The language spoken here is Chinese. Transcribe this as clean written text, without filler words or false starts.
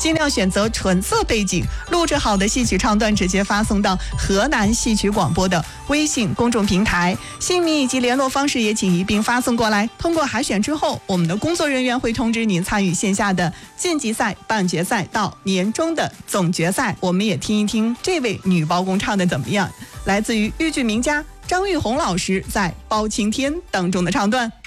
尽量选择纯色背景，录制好的戏曲唱段直接发送到河南戏曲广播的微信公众平台，姓名以及联络方式也请一并发送过来。通过海选之后，我们的工作人员会通知您参与线下的晋级赛、半决赛到年终的总决赛。我们也听一听这位女包公唱的怎么样，来自于豫剧名家张玉红老师在《包青天》当中的唱段。